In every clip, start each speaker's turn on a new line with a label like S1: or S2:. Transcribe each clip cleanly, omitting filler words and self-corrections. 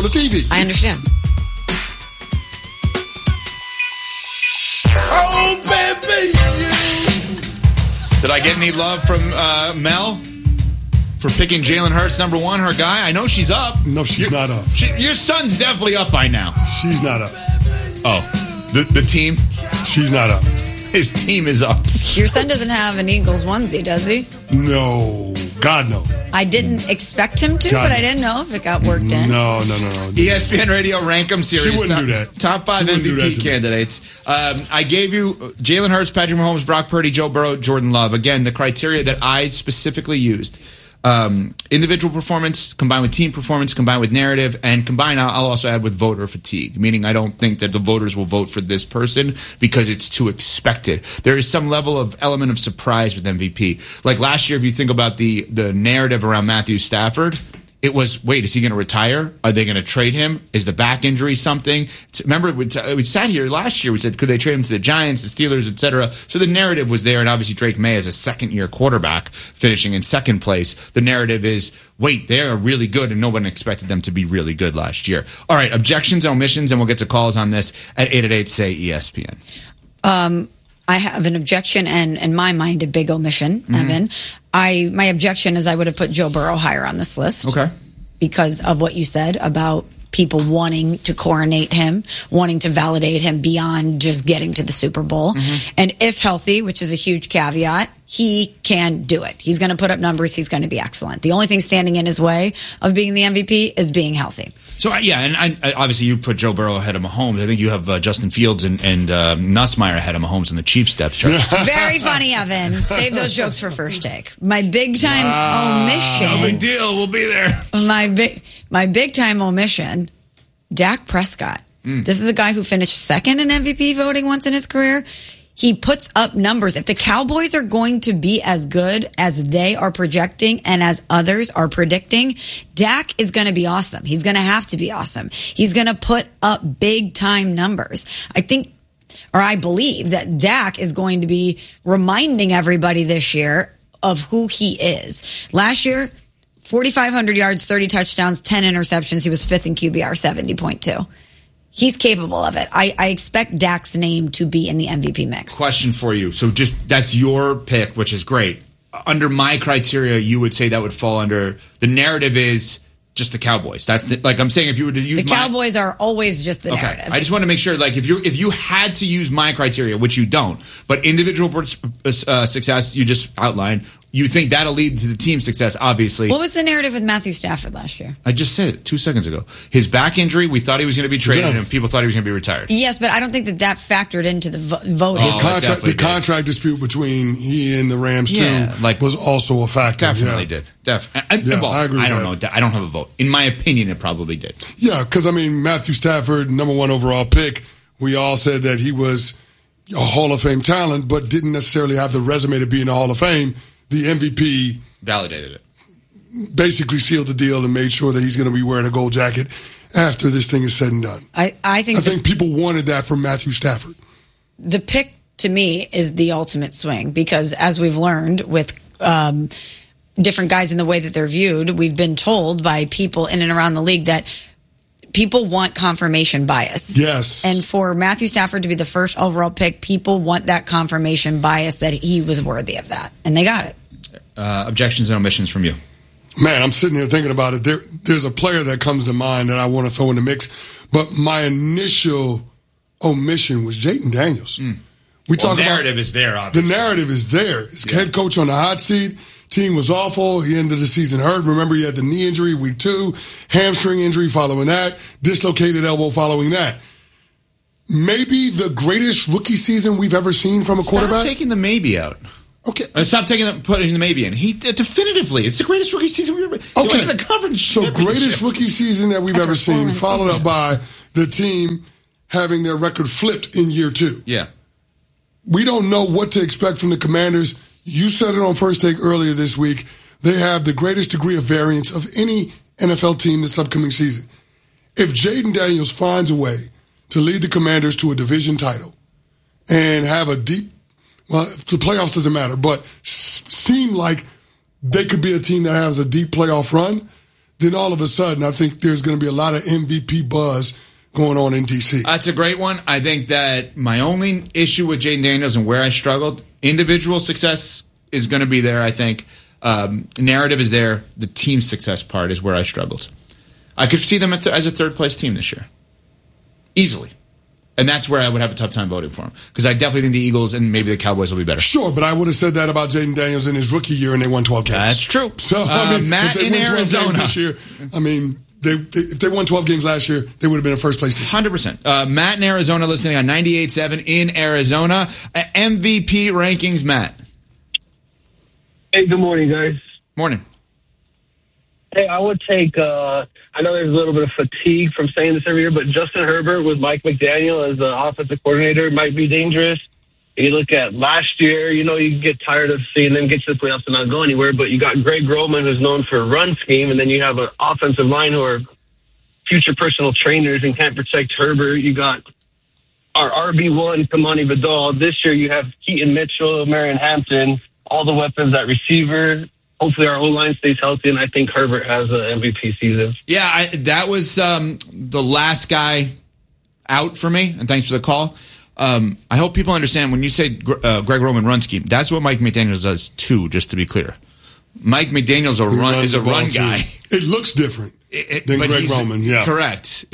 S1: the TV.
S2: I understand.
S3: Oh, baby!
S4: Did I get any love from Mel for picking Jalen Hurts number one, her guy? I know she's up.
S1: No, she's not up.
S4: Your son's definitely up by now.
S1: She's not up.
S4: Oh, the team?
S1: She's not up.
S4: His team is up.
S2: Your son doesn't have an Eagles onesie, does he?
S1: No. God, no.
S2: I didn't expect him to, but I didn't know if it got worked in.
S1: No.
S4: ESPN Radio Rankum Series.
S1: She wouldn't do that.
S4: Top 5 MVP candidates. I gave you Jalen Hurts, Patrick Mahomes, Brock Purdy, Joe Burrow, Jordan Love. Again, the criteria that I specifically used. Individual performance combined with team performance combined with narrative, and combined I'll also add with voter fatigue, meaning I don't think that the voters will vote for this person because it's too expected. There is some level of element of surprise with MVP. Like last year, if you think about the narrative around Matthew Stafford, it was, wait, is he going to retire? Are they going to trade him? Is the back injury something? Remember, we sat here last year. We said, could they trade him to the Giants, the Steelers, etc.? So the narrative was there, and obviously Drake May as a second-year quarterback finishing in second place. The narrative is, wait, they're really good, and no one expected them to be really good last year. All right, objections and omissions, and we'll get to calls on this at 888-SAY-ESPN.
S2: I have an objection and, in my mind, a big omission, Evan. My objection is I would have put Joe Burrow higher on this list.
S4: Okay.
S2: Because of what you said about people wanting to coronate him, wanting to validate him beyond just getting to the Super Bowl. And if healthy, which is a huge caveat, he can do it. He's going to put up numbers. He's going to be excellent. The only thing standing in his way of being the MVP is being healthy.
S4: So, yeah, and I obviously you put Joe Burrow ahead of Mahomes. I think you have Justin Fields and Nussmeier ahead of Mahomes in the Chiefs depth chart.
S2: Very funny, Evan. Save those jokes for first take. My big-time omission.
S4: No big deal. We'll be there.
S2: My big-time omission, Dak Prescott. This is a guy who finished second in MVP voting once in his career. He puts up numbers. If the Cowboys are going to be as good as they are projecting and as others are predicting, Dak is going to be awesome. He's going to have to be awesome. He's going to put up big-time numbers. I believe that Dak is going to be reminding everybody this year of who he is. Last year, 4,500 yards, 30 touchdowns, 10 interceptions. He was fifth in QBR, 70.2. He's capable of it. I expect Dak's name to be in the MVP mix.
S4: Question for you. So that's your pick, which is great. Under my criteria, you would say that would fall under the narrative is just the Cowboys. That's like I'm saying if you were to use
S2: the Cowboys are always just the narrative.
S4: I just want to make sure like if you had to use my criteria, which you don't, but individual success you just outlined, you think that'll lead to the team success, obviously.
S2: What was the narrative with Matthew Stafford last year?
S4: I just said it 2 seconds ago. His back injury, we thought he was going to be traded, and people thought he was going to be retired.
S2: Yes, but I don't think that factored into the voting.
S1: The contract dispute between he and the Rams, was also a factor.
S4: Definitely did.
S1: I agree with
S4: I don't know. I don't have a vote. In my opinion, it probably did.
S1: Yeah, because, Matthew Stafford, number one overall pick, we all said that he was a Hall of Fame talent, but didn't necessarily have the resume to be in the Hall of Fame. The MVP
S4: validated it.
S1: Basically sealed the deal and made sure that he's going to be wearing a gold jacket after this thing is said and done.
S2: I think
S1: people wanted that from Matthew Stafford.
S2: The pick, to me, is the ultimate swing because, as we've learned with different guys in the way that they're viewed, we've been told by people in and around the league that people want confirmation bias.
S1: Yes.
S2: And for Matthew Stafford to be the first overall pick, people want that confirmation bias that he was worthy of that. And they got it.
S4: Objections and omissions from you.
S1: Man, I'm sitting here thinking about it. There's a player that comes to mind that I want to throw in the mix. But my initial omission was Jayden Daniels.
S4: The narrative is there, obviously.
S1: The narrative is there. His head coach on the hot seat. Team was awful. He ended the season hurt. Remember, he had the knee injury week 2, hamstring injury following that, dislocated elbow following that. Maybe the greatest rookie season we've ever seen from a quarterback.
S4: Stop taking the maybe out.
S1: Okay.
S4: Stop putting the maybe in. He definitively, it's the greatest rookie season we've ever.
S1: Okay.
S4: He went to the conference
S1: so greatest rookie season that we've ever seen, followed up by the team having their record flipped in year 2.
S4: Yeah.
S1: We don't know what to expect from the Commanders. You said it on First Take earlier this week. They have the greatest degree of variance of any NFL team this upcoming season. If Jayden Daniels finds a way to lead the Commanders to a division title and have a deep, well, the playoffs doesn't matter, but seem like they could be a team that has a deep playoff run, then all of a sudden I think there's going to be a lot of MVP buzz going on in D.C.
S4: That's a great one. I think that my only issue with Jaden Daniels and where I struggled, individual success is going to be there, I think. Narrative is there. The team success part is where I struggled. I could see them as a third-place team this year. Easily. And that's where I would have a tough time voting for them. Because I definitely think the Eagles and maybe the Cowboys will be better.
S1: Sure, but I would have said that about Jaden Daniels in his rookie year, and they won 12 games.
S4: That's true.
S1: So,
S4: Matt
S1: if they
S4: in
S1: won 12
S4: Arizona
S1: games this year, if they won 12 games last year, they would have been a first-place team.
S4: 100%. Matt in Arizona listening on 98.7 in Arizona. MVP rankings, Matt.
S3: Hey, good morning, guys.
S4: Morning.
S3: Hey, I would take, I know there's a little bit of fatigue from saying this every year, but Justin Herbert with Mike McDaniel as the offensive coordinator might be dangerous. You look at last year, you get tired of seeing them get to the playoffs and not go anywhere, but you got Greg Roman, who's known for a run scheme, and then you have an offensive line who are future personal trainers and can't protect Herbert. You got our RB1, Kamani Vidal. This year you have Keaton Mitchell, Marion Hampton, all the weapons at receiver. Hopefully our O-line stays healthy, and I think Herbert has an MVP season.
S4: Yeah, that was the last guy out for me, and thanks for the call. I hope people understand when you say Greg Roman run scheme, that's what Mike McDaniels does too, just to be clear. Mike McDaniels is a run guy.
S1: It looks different than Greg Roman, yeah.
S4: Correct.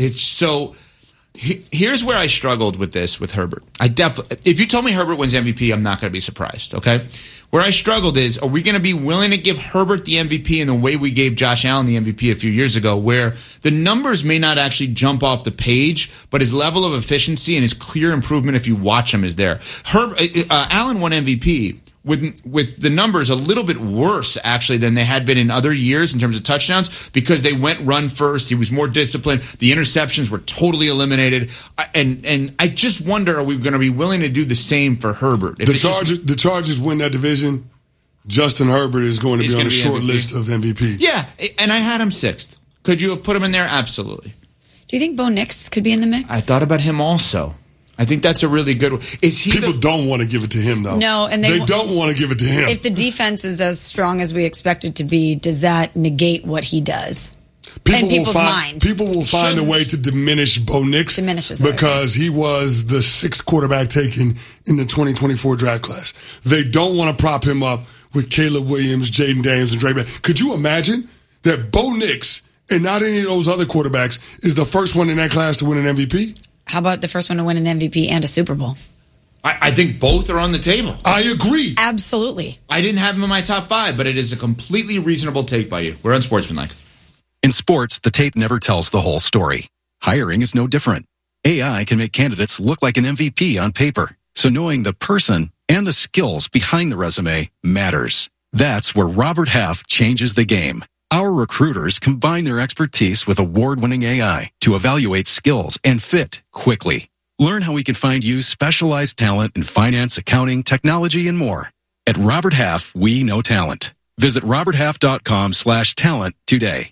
S4: Here's where I struggled with this with Herbert. If you told me Herbert wins MVP, I'm not going to be surprised, okay? Where I struggled is, are we going to be willing to give Herbert the MVP in the way we gave Josh Allen the MVP a few years ago, where the numbers may not actually jump off the page, but his level of efficiency and his clear improvement if you watch him is there. Allen won MVP with the numbers a little bit worse, actually, than they had been in other years in terms of touchdowns because they went run first. He was more disciplined. The interceptions were totally eliminated. And I just wonder, are we going to be willing to do the same for Herbert?
S1: The Chargers win that division. Justin Herbert is going to be on a short list of MVP.
S4: Yeah, and I had him 6th. Could you have put him in there? Absolutely.
S2: Do you think Bo Nix could be in the mix?
S4: I thought about him also. I think that's a really good one.
S1: People don't want to give it to him, though.
S2: No, and
S1: they don't want to give it to him.
S2: If the defense is as strong as we expect it to be, does that negate what he does?
S1: People will find
S2: Shouldn't.
S1: a way to diminish Bo Nix because he was the 6th quarterback taken in the 2024 draft class. They don't want to prop him up with Caleb Williams, Jaden Daniels, and Drake May. Could you imagine that Bo Nix and not any of those other quarterbacks is the first one in that class to win an MVP?
S2: How about the first one to win an MVP and a Super Bowl?
S4: I think both are on the table.
S1: I agree.
S2: Absolutely.
S4: I didn't have him in my top 5, but it is a completely reasonable take by you. We're Unsportsmanlike.
S5: In sports, the tape never tells the whole story. Hiring is no different. AI can make candidates look like an MVP on paper. So knowing the person and the skills behind the resume matters. That's where Robert Half changes the game. Our recruiters combine their expertise with award-winning AI to evaluate skills and fit quickly. Learn how we can find you specialized talent in finance, accounting, technology, and more. At Robert Half, we know talent. Visit roberthalf.com/talent today.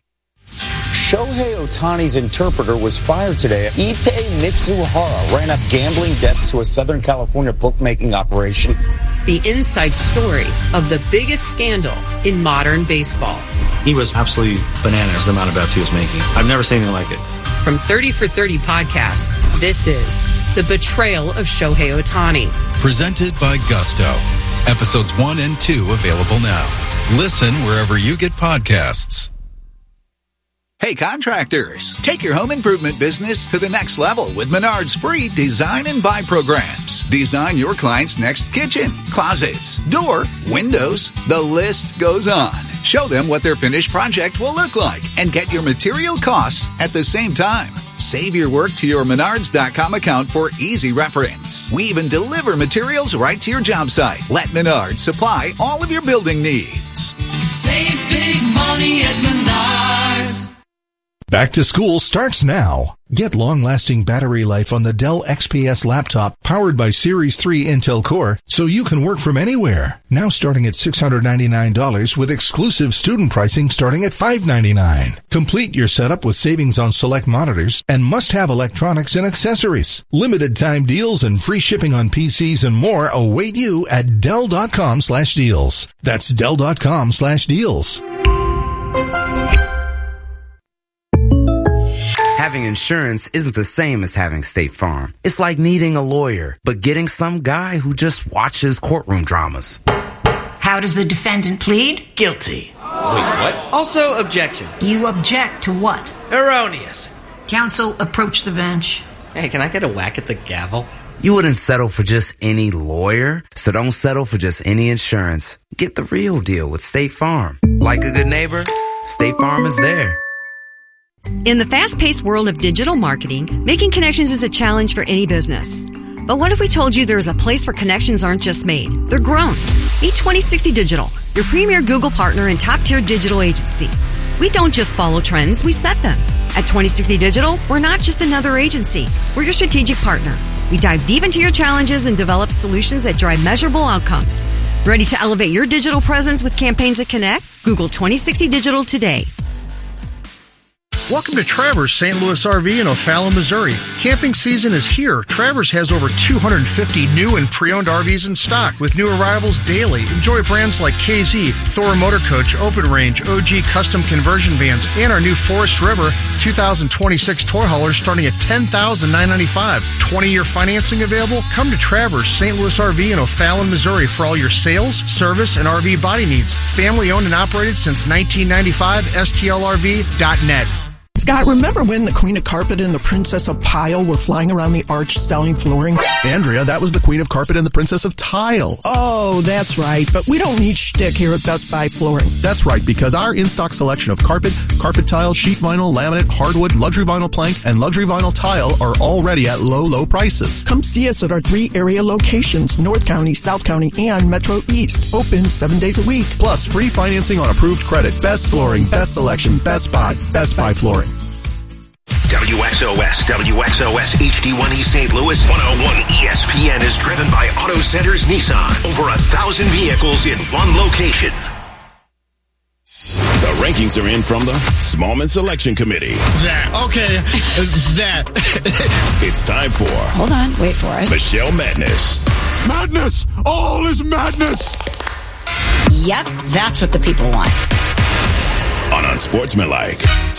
S6: Shohei Ohtani's interpreter was fired today. Ippei Mitsuhara ran up gambling debts to a Southern California bookmaking operation.
S7: The inside story of the biggest scandal in modern baseball.
S8: He was absolutely bananas, the amount of bets he was making. I've never seen anything like it.
S7: From 30 for 30 podcasts, this is The Betrayal of Shohei Ohtani.
S5: Presented by Gusto. Episodes 1 and 2 available now. Listen wherever you get podcasts.
S9: Hey contractors, take your home improvement business to the next level with Menard's free Design and Buy programs. Design your client's next kitchen, closets, door, windows, the list goes on. Show them what their finished project will look like and get your material costs at the same time. Save your work to your Menards.com account for easy reference. We even deliver materials right to your job site. Let Menards supply all of your building needs.
S10: Save big money at Menards.
S11: Back to school starts now. Get long-lasting battery life on the Dell XPS laptop powered by Series 3 Intel Core so you can work from anywhere. Now starting at $699 with exclusive student pricing starting at $599. Complete your setup with savings on select monitors and must-have electronics and accessories. Limited time deals and free shipping on PCs and more await you at Dell.com/deals. That's Dell.com/deals.
S12: Having insurance isn't the same as having State Farm. It's like needing a lawyer, but getting some guy who just watches courtroom dramas.
S13: How does the defendant plead?
S14: Guilty.
S4: Wait, what?
S14: Also, objection.
S13: You object to what?
S14: Erroneous.
S13: Counsel, approach the bench.
S14: Hey, can I get a whack at the gavel?
S12: You wouldn't settle for just any lawyer, so don't settle for just any insurance. Get the real deal with State Farm. Like a good neighbor, State Farm is there.
S15: In the fast-paced world of digital marketing, making connections is a challenge for any business. But what if we told you there's a place where connections aren't just made, they're grown? Meet 2060 Digital, your premier Google partner and top-tier digital agency. We don't just follow trends, we set them. At 2060 Digital, we're not just another agency, we're your strategic partner. We dive deep into your challenges and develop solutions that drive measurable outcomes. Ready to elevate your digital presence with campaigns that connect? Google 2060 Digital today.
S16: Welcome to Travers St. Louis RV in O'Fallon, Missouri. Camping season is here. Travers has over 250 new and pre-owned RVs in stock with new arrivals daily. Enjoy brands like KZ, Thor Motor Coach, Open Range, OG Custom Conversion Vans, and our new Forest River 2026 toy haulers starting at $10,995. 20-year financing available? Come to Travers St. Louis RV in O'Fallon, Missouri for all your sales, service, and RV body needs. Family owned and operated since 1995. STLRV.net.
S17: Scott, remember when the Queen of Carpet and the Princess of Pile were flying around the arch selling flooring?
S18: Andrea, that was the Queen of Carpet and the Princess of Tile.
S17: Oh, that's right. But we don't need shtick here at Best Buy Flooring.
S18: That's right, because our in-stock selection of carpet, carpet tile, sheet vinyl, laminate, hardwood, luxury vinyl plank, and luxury vinyl tile are already at low, low prices.
S17: Come see us at our 3 area locations, North County, South County, and Metro East. Open 7 days a week.
S18: Plus, free financing on approved credit. Best flooring, best selection, Best Buy Flooring.
S19: WXOS HD1 East St. Louis 101 ESPN is driven by Auto Centers Nissan. Over 1,000 vehicles in one location.
S20: The rankings are in from the Smallman Selection Committee. It's time for...
S2: Hold on, wait for it.
S20: Michelle Madness.
S1: Madness! All is madness!
S2: Yep, that's what the people want.
S20: On Unsportsmanlike.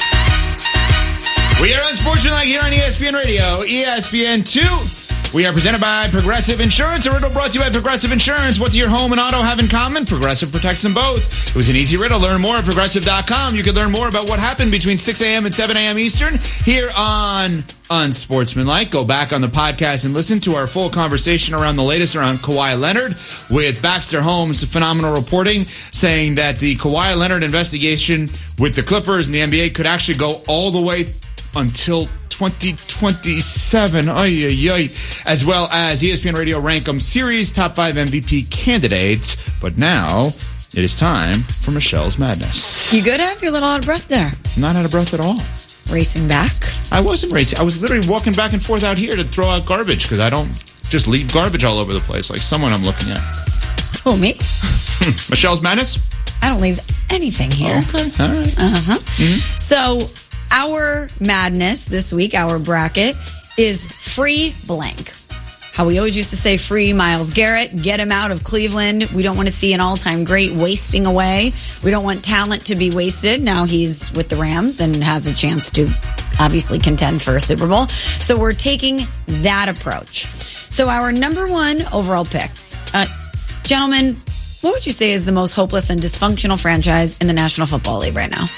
S4: We are Unsportsmanlike here on ESPN Radio, ESPN2. We are presented by Progressive Insurance. A riddle brought to you by Progressive Insurance. What do your home and auto have in common? Progressive protects them both. It was an easy riddle. Learn more at Progressive.com. You can learn more about what happened between 6 a.m. and 7 a.m. Eastern here on Unsportsmanlike. Go back on the podcast and listen to our full conversation around the latest around Kawhi Leonard with Baxter Holmes' phenomenal reporting saying that the Kawhi Leonard investigation with the Clippers and the NBA could actually go all the way until 2027, as well as ESPN Radio Rank 'em Series Top 5 MVP candidates. But now it is time for Michelle's Madness.
S2: You good? Have your little out of breath there?
S4: Not out of breath at all.
S2: Racing back?
S4: I wasn't racing. I was literally walking back and forth out here to throw out garbage because I don't just leave garbage all over the place like someone I'm looking at.
S2: Who, me?
S4: Michelle's Madness?
S2: I don't leave anything here.
S4: Okay, all right.
S2: Mm-hmm. So our madness this week, our bracket, is free blank. How we always used to say free Myles Garrett, get him out of Cleveland. We don't want to see an all-time great wasting away. We don't want talent to be wasted. Now he's with the Rams and has a chance to obviously contend for a Super Bowl. So we're taking that approach. So our number one overall pick. Gentlemen, what would you say is the most hopeless and dysfunctional franchise in the National Football League right now?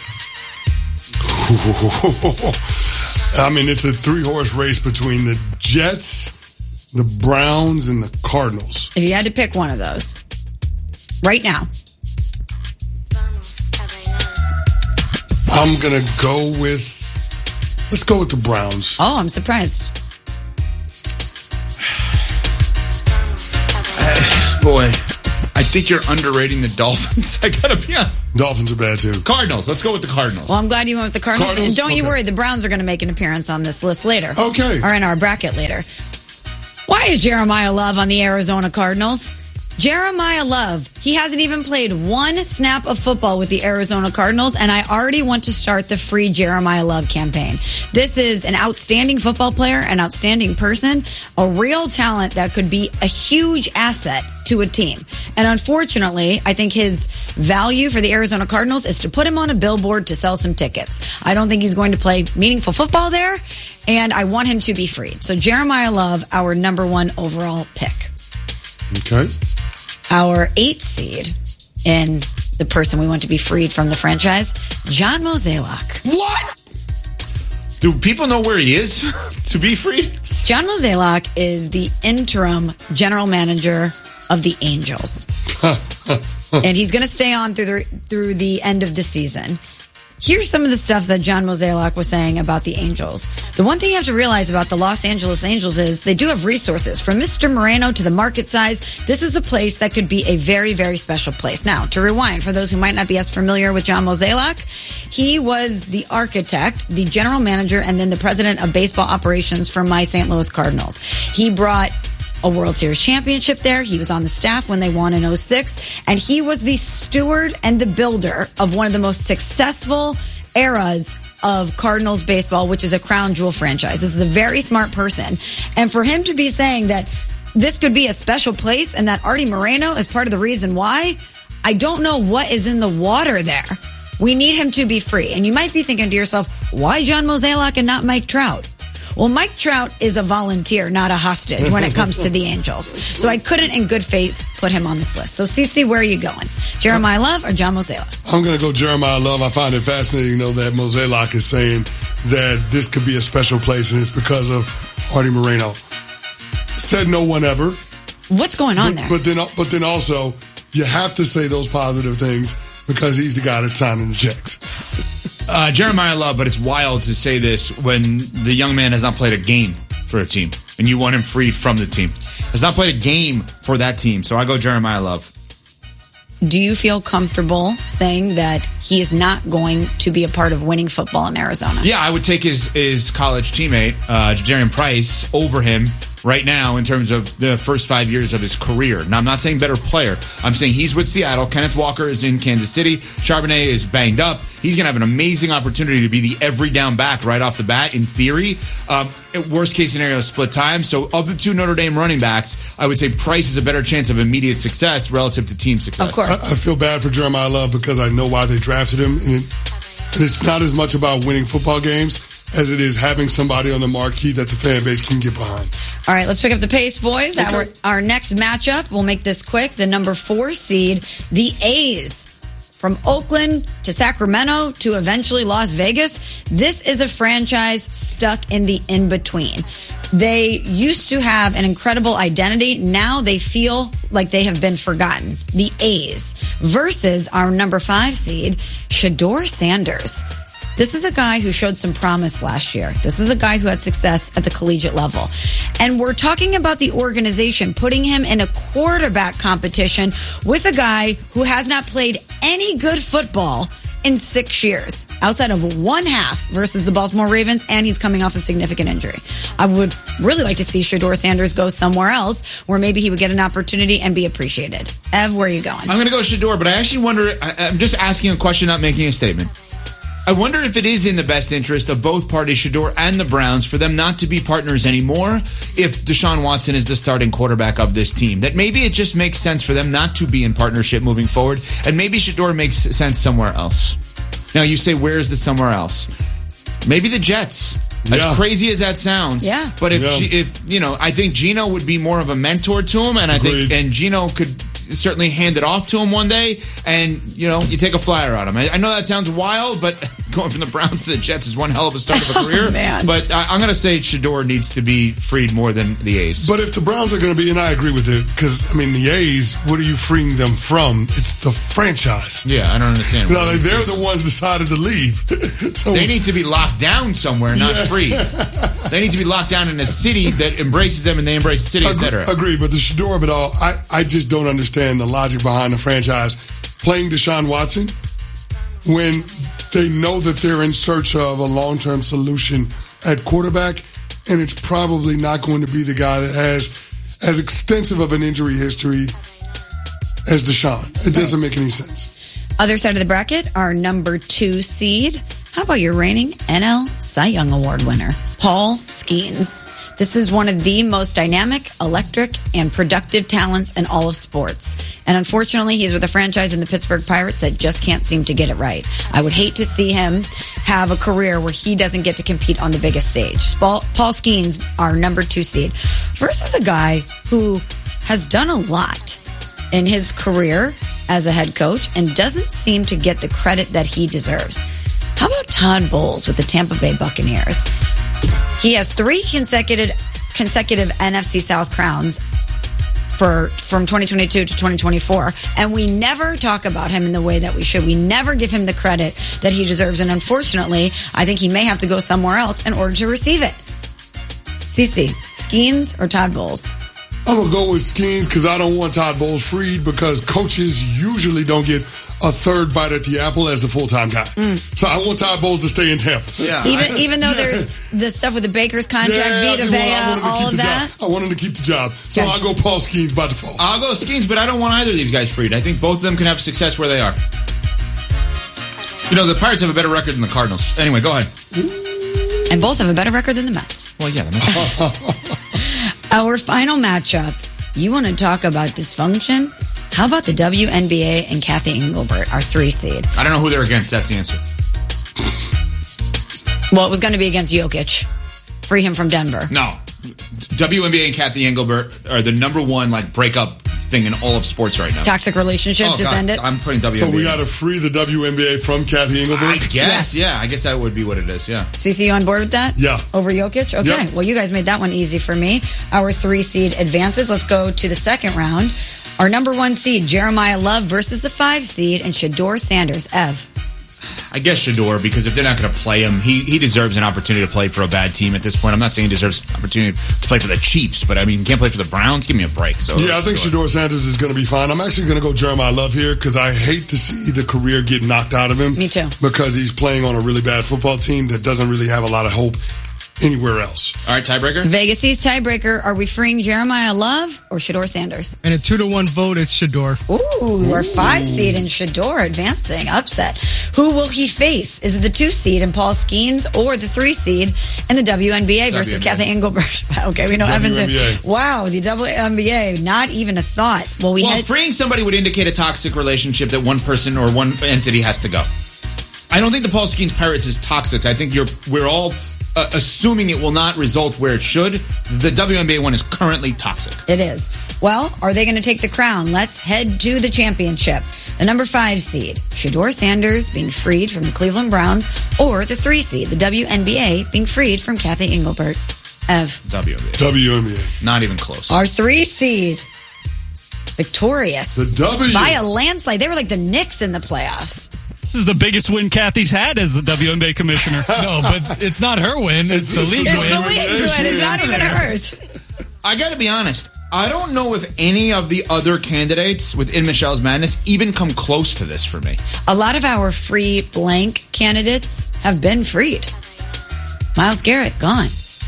S1: I mean, it's a 3-horse race between the Jets, the Browns, and the Cardinals.
S2: If you had to pick one of those right now.
S1: I'm going to go with, let's go with the Browns.
S2: Oh, I'm surprised.
S4: Boy, I think you're underrating the Dolphins. I gotta be honest.
S1: Dolphins are bad too.
S4: Cardinals. Let's go with the Cardinals.
S2: Well, I'm glad you went with the Cardinals. And don't you worry, the Browns are going to make an appearance on this list later.
S1: Okay.
S2: Or in our bracket later. Why is Jeremiah Love on the Arizona Cardinals? Jeremiah Love, he hasn't even played one snap of football with the Arizona Cardinals, and I already want to start the free Jeremiah Love campaign. This is an outstanding football player, an outstanding person, a real talent that could be a huge asset to a team. And unfortunately, I think his value for the Arizona Cardinals is to put him on a billboard to sell some tickets. I don't think he's going to play meaningful football there, and I want him to be freed. So Jeremiah Love, our number 1 overall pick.
S1: Okay.
S2: Our 8th seed in the person we want to be freed from the franchise, John Mozeliak.
S1: What?
S4: Do people know where he is to be freed?
S2: John Mozeliak is the interim general manager of the Angels. And he's going to stay on through the end of the season. Here's some of the stuff that John Mozeliak was saying about the Angels. The one thing you have to realize about the Los Angeles Angels is they do have resources. From Mr. Moreno to the market size, this is a place that could be a very, very special place. Now, to rewind, for those who might not be as familiar with John Mozeliak, he was the architect, the general manager, and then the president of baseball operations for my St. Louis Cardinals. He brought a World Series championship there. He was on the staff when they won in 2006, and he was the steward and the builder of one of the most successful eras of Cardinals baseball, which is a crown jewel franchise. This is a very smart person. And for him to be saying that this could be a special place and that Artie Moreno is part of the reason why, I don't know what is in the water there. We need him to be free. And you might be thinking to yourself, why John Mozeliak and not Mike Trout? Well, Mike Trout is a volunteer, not a hostage when it comes to the Angels. So I couldn't, in good faith, put him on this list. So, CeCe, where are you going? Jeremiah Love or John Mozeliak?
S1: I'm going to go Jeremiah Love. I find it fascinating, though, that Mozeliak is saying that this could be a special place, and it's because of Artie Moreno. Said no one ever.
S2: What's going on there?
S1: But then also, you have to say those positive things because he's the guy that's signing the checks.
S4: Jeremiah Love, but it's wild to say this when the young man has not played a game for a team, and you want him freed from the team. Has not played a game for that team, so I go Jeremiah Love.
S2: Do you feel comfortable saying that he is not going to be a part of winning football in Arizona?
S4: Yeah, I would take his college teammate, Jadarian Price, over him right now in terms of the first 5 years of his career. Now, I'm not saying better player. I'm saying he's with Seattle. Kenneth Walker is in Kansas City. Charbonnet is banged up. He's going to have an amazing opportunity to be the every down back right off the bat, in theory. Worst case scenario, split time. So of the 2 Notre Dame running backs, I would say Price is a better chance of immediate success relative to team success.
S2: Of course.
S1: I feel bad for Jeremiah Love because I know why they drafted him. And it's not as much about winning football games as it is having somebody on the marquee that the fan base can get behind.
S2: All right, let's pick up the pace, boys.
S1: Okay.
S2: Our next matchup, we'll make this quick. The number 4 seed, the A's. From Oakland to Sacramento to eventually Las Vegas, this is a franchise stuck in the in-between. They used to have an incredible identity. Now they feel like they have been forgotten. The A's versus our number 5 seed, Shedeur Sanders. This is a guy who showed some promise last year. This is a guy who had success at the collegiate level. And we're talking about the organization putting him in a quarterback competition with a guy who has not played any good football in 6 years, outside of one half versus the Baltimore Ravens, and he's coming off a significant injury. I would really like to see Shedeur Sanders go somewhere else where maybe he would get an opportunity and be appreciated. Ev, where are you going?
S4: I'm going to go Shedeur, but I actually wonder, I'm just asking a question, not making a statement. I wonder if it is in the best interest of both parties, Shedeur and the Browns, for them not to be partners anymore if Deshaun Watson is the starting quarterback of this team. That maybe it just makes sense for them not to be in partnership moving forward, and maybe Shedeur makes sense somewhere else. Now, you say, where's the somewhere else? Maybe the Jets. As crazy as that sounds.
S2: Yeah.
S4: But if I think Geno would be more of a mentor to him, and I think Geno could certainly hand it off to him one day, and you take a flyer on him. I know that sounds wild, but going from the Browns to the Jets is one hell of a start of a career.
S2: Man.
S4: But I'm going to say Shedeur needs to be freed more than the A's.
S1: But if the Browns are going to be, and I agree with it, because the A's, what are you freeing them from? It's the franchise.
S4: Yeah, I don't understand.
S1: They're the ones decided to leave. So,
S4: they need to be locked down somewhere, not free. They need to be locked down in a city that embraces them and they embrace the city, etc.
S1: Agree, but the Shedeur of it all, I just don't understand the logic behind the franchise playing Deshaun Watson when they know that they're in search of a long-term solution at quarterback, and it's probably not going to be the guy that has as extensive of an injury history as Deshaun. It doesn't make any sense.
S2: Other side of the bracket, our number 2 seed. How about your reigning NL Cy Young Award winner, Paul Skeens? This is one of the most dynamic, electric, and productive talents in all of sports. And unfortunately, he's with a franchise in the Pittsburgh Pirates that just can't seem to get it right. I would hate to see him have a career where he doesn't get to compete on the biggest stage. Paul Skeens, our number 2 seed, versus a guy who has done a lot in his career as a head coach and doesn't seem to get the credit that he deserves. How about Todd Bowles with the Tampa Bay Buccaneers? He has 3 consecutive NFC South crowns from 2022 to 2024, and we never talk about him in the way that we should. We never give him the credit that he deserves, and unfortunately, I think he may have to go somewhere else in order to receive it. CC, Skeens or Todd Bowles?
S1: I'm going to go with Skeens because I don't want Todd Bowles freed because coaches usually don't get a third bite at the apple as the full-time guy. So I want Todd Bowles to stay in Tampa.
S4: Yeah.
S2: Even though there's the stuff with the Baker's contract, Vita Vea, all of that.
S1: I want him to keep the job. So I'll go Paul Skeens by default.
S4: I'll go Skeens, but I don't want either of these guys freed. I think both of them can have success where they are. You know, the Pirates have a better record than the Cardinals. Anyway, go ahead.
S2: And both have a better record than the Mets.
S4: Well, yeah, the Mets.
S2: Our final matchup. You want to talk about dysfunction? How about the WNBA and Kathy Engelbert, our 3 seed?
S4: I don't know who they're against. That's the answer.
S2: Well, it was going to be against Jokic. Free him from Denver.
S4: No. WNBA and Kathy Engelbert are the number 1 breakup thing in all of sports right now.
S2: Toxic relationship, just end it?
S4: I'm putting WNBA.
S1: So we got to free the WNBA from Kathy Engelbert?
S4: I guess, yeah. I guess that would be what it is, yeah.
S2: CC, you on board with that?
S1: Yeah.
S2: Over Jokic? Okay.
S1: Yep.
S2: Well, you guys made that one easy for me. Our 3 seed advances. Let's go to the second round. Our number 1 seed, Jeremiah Love versus the 5 seed, and Shedeur Sanders. Ev.
S4: I guess Shedeur, because if they're not going to play him, he deserves an opportunity to play for a bad team at this point. I'm not saying he deserves an opportunity to play for the Chiefs, but I mean, he can't play for the Browns. Give me a break. So
S1: yeah, I think Shedeur Sanders is going to be fine. I'm actually going to go Jeremiah Love here because I hate to see the career get knocked out of him.
S2: Me too.
S1: Because he's playing on a really bad football team that doesn't really have a lot of hope anywhere else.
S4: All right, tiebreaker?
S2: Vegas East tiebreaker. Are we freeing Jeremiah Love or Shedeur Sanders?
S21: And a 2-1 vote, it's Shedeur.
S2: Ooh, our 5 seed and Shedeur advancing. Upset. Who will he face? Is it the 2 seed and Paul Skeens or the 3 seed and the WNBA versus Kathy Engelbert? Okay, we know Evans. Wow, the WNBA, not even a thought. Well,
S4: freeing somebody would indicate a toxic relationship that one person or one entity has to go. I don't think the Paul Skeens Pirates is toxic. I think we're all assuming it will not result where it should. The WNBA one is currently toxic.
S2: It is. Well, are they going to take the crown? Let's head to the championship. The number 5 seed, Shedeur Sanders being freed from the Cleveland Browns, or the 3 seed, the WNBA being freed from Kathy Engelbert. Ev.
S1: WNBA.
S4: Not even close.
S2: Our 3 seed, victorious.
S1: The W.
S2: By a landslide. They were like the Knicks in the playoffs.
S22: This is the biggest win Kathy's had as the WNBA commissioner.
S23: No, but it's not her win. It's the league win.
S2: It's the league's win. It's not even hers.
S4: I got to be honest. I don't know if any of the other candidates within Michelle's Madness even come close to this for me.
S2: A lot of our free blank candidates have been freed. Myles Garrett, gone.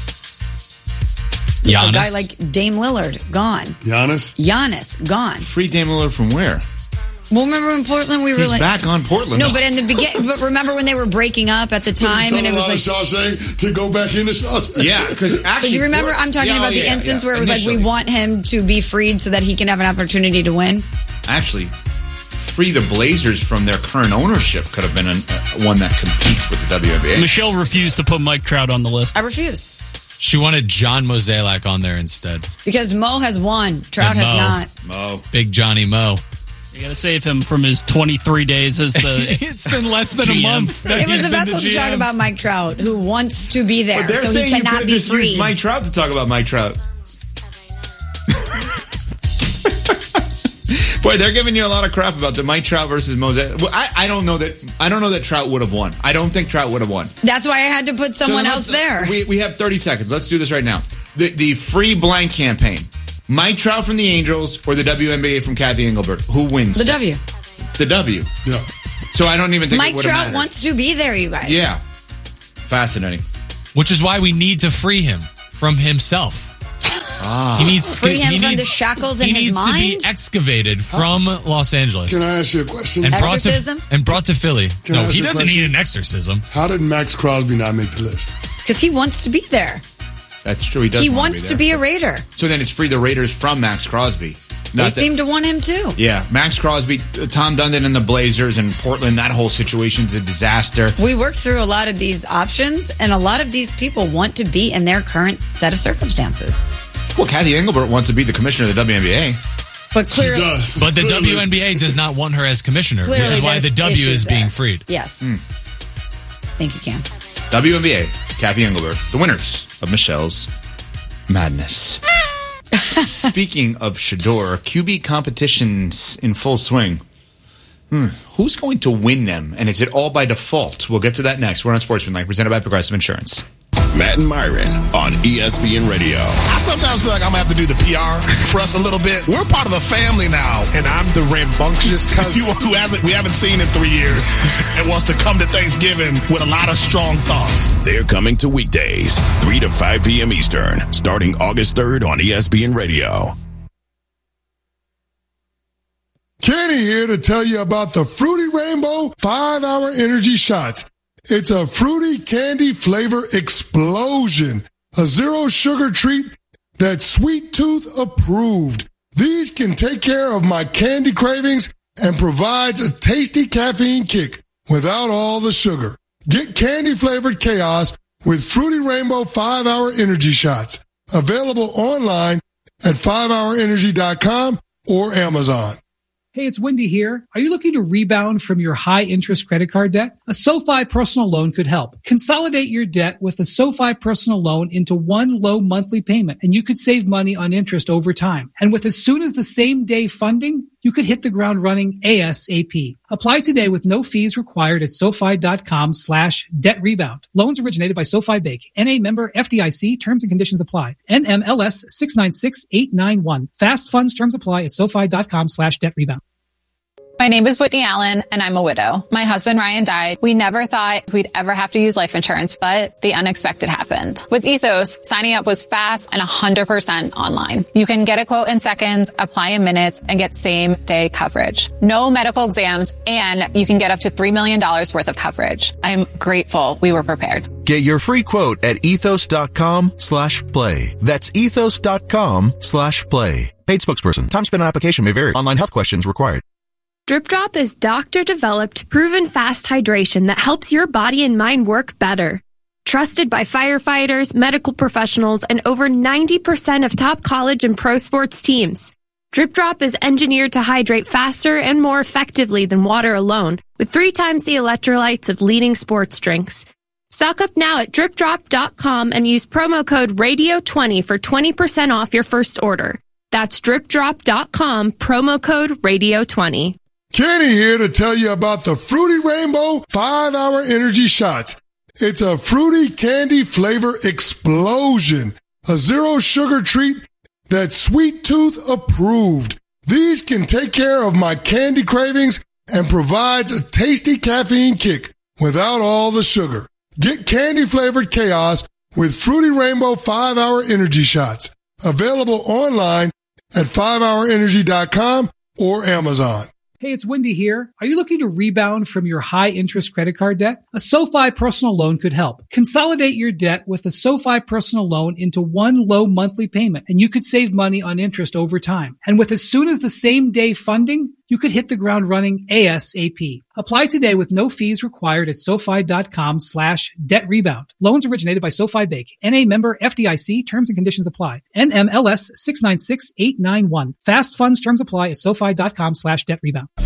S23: Giannis.
S2: A guy like Dame Lillard, gone. Giannis, gone.
S4: Free Dame Lillard from where?
S2: Well, remember in Portland we were
S4: He's back on Portland.
S2: No, but in the beginning, but remember when they were breaking up at the time, and it was like
S1: Shawshank to go back into Shawshank.
S4: Yeah, because actually,
S2: but you remember I'm talking about the instance where it was initially, like we want him to be freed so that he can have an opportunity to win.
S4: Actually, free the Blazers from their current ownership could have been one that competes with the WNBA.
S22: Michelle refused to put Mike Trout on the list.
S2: I refuse.
S23: She wanted John Mozeliak on there instead.
S2: Because Mo has won. Trout has not.
S4: Mo.
S23: Big Johnny Mo.
S22: You got to save him from his 23 days as the
S23: It's been less than
S22: GM.
S23: a month.
S2: It was a vessel to talk about Mike Trout, who wants to be there, so he cannot be freed.
S4: Use Mike Trout to talk about Mike Trout. Boy, they're giving you a lot of crap about the Mike Trout versus Moses. Well, I don't know that Trout would have won. I don't think Trout would have won.
S2: That's why I had to put someone else there.
S4: We have 30 seconds. Let's do this right now. The free blank campaign. Mike Trout from the Angels or the WNBA from Kathy Engelbert? Who wins?
S2: The W.
S4: The W.
S1: Yeah.
S4: So I don't even think
S2: Mike
S4: it would have
S2: Trout
S4: mattered.
S2: wants to be there, you guys.
S4: Yeah. Fascinating.
S23: Which is why we need to free him from himself. He needs
S2: free him from the shackles in his mind.
S23: He needs to be excavated from Los Angeles.
S1: Can I ask you a question?
S23: And
S2: exorcism?
S23: Brought to Philly. No, he doesn't need an exorcism.
S1: How did Max Crosby not make the list?
S2: Because he wants to be there.
S4: That's true. He does.
S2: He
S4: wanna
S2: wants to
S4: be
S2: be a Raider.
S4: So then it's free the Raiders from Max Crosby.
S2: They seem to want him too.
S4: Yeah, Max Crosby, Tom Dundon and the Blazers and Portland, that whole situation's a disaster.
S2: We worked through a lot of these options, and a lot of these people want to be in their current set of circumstances.
S4: Well, Kathy Engelbert wants to be the commissioner of the WNBA.
S2: But clearly,
S23: But the WNBA does not want her as commissioner, which is why the W is being freed.
S2: Yes. Thank you, Cam.
S4: WNBA, Kathy Engelbert, the winners of Michelle's Madness. Speaking of Shador, QB competitions in full swing. Who's going to win them? And is it all by default? We'll get to that next. We're on Sportsmanlike, presented by Progressive Insurance.
S20: Matt and Myron on ESPN Radio.
S18: I sometimes feel like I'm going to have to do the PR for us a little bit. We're part of a family now. And I'm the rambunctious cousin we haven't seen in 3 years and wants to come to Thanksgiving with a lot of strong thoughts.
S20: They're coming to weekdays, 3 to 5 p.m. Eastern, starting August 3rd on ESPN Radio.
S1: Kenny here to tell you about the Fruity Rainbow 5-Hour Energy Shots. It's a fruity candy flavor explosion. A zero sugar treat that's Sweet Tooth approved. These can take care of my candy cravings and provides a tasty caffeine kick without all the sugar. Get candy flavored chaos with Fruity Rainbow 5-Hour Energy Shots. Available online at 5hourenergy.com or Amazon.
S3: Hey, it's Wendy here. Are you looking to rebound from your high-interest credit card debt? A SoFi personal loan could help. Consolidate your debt with a SoFi personal loan into one low monthly payment, and you could save money on interest over time. And with as soon as the same day funding, you could hit the ground running ASAP. Apply today with no fees required at SoFi.com/debt rebound. Loans originated by SoFi Bank. NA member FDIC. Terms and conditions apply. NMLS 696891. Fast funds terms apply at SoFi.com/debt rebound.
S6: My name is Whitney Allen, and I'm a widow. My husband, Ryan, died. We never thought we'd ever have to use life insurance, but the unexpected happened. With Ethos, signing up was fast and 100% online. You can get a quote in seconds, apply in minutes, and get same-day coverage. No medical exams, and you can get up to $3 million worth of coverage. I'm grateful we were prepared.
S8: Get your free quote at ethos.com/play. That's ethos.com/play. Paid spokesperson. Time spent on application may vary. Online health questions required.
S24: Drip Drop is doctor-developed, proven fast hydration that helps your body and mind work better. Trusted by firefighters, medical professionals, and over 90% of top college and pro sports teams. Drip Drop is engineered to hydrate faster and more effectively than water alone, with 3 times the electrolytes of leading sports drinks. Stock up now at dripdrop.com and use promo code RADIO20 for 20% off your first order. That's dripdrop.com, promo code RADIO20.
S1: Kenny here to tell you about the Fruity Rainbow 5-Hour Energy Shots. It's a fruity candy flavor explosion. A zero sugar treat that's Sweet Tooth approved. These can take care of my candy cravings and provides a tasty caffeine kick without all the sugar. Get candy flavored chaos with Fruity Rainbow 5-Hour Energy Shots. Available online at 5hourenergy.com or Amazon.
S3: Hey, it's Wendy here. Are you looking to rebound from your high-interest credit card debt? A SoFi personal loan could help. Consolidate your debt with a SoFi personal loan into one low monthly payment, and you could save money on interest over time. And with as soon as the same day funding, you could hit the ground running ASAP. Apply today with no fees required at SoFi.com/debt rebound. Loans originated by SoFi Bank. NA member FDIC. Terms and conditions apply. NMLS 696891. Fast funds terms apply at SoFi.com/debt rebound.